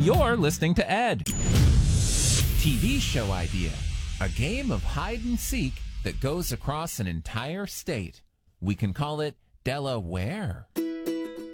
You're listening to Ed. TV show idea. A game of hide and seek that goes across an entire state. We can call it Delaware.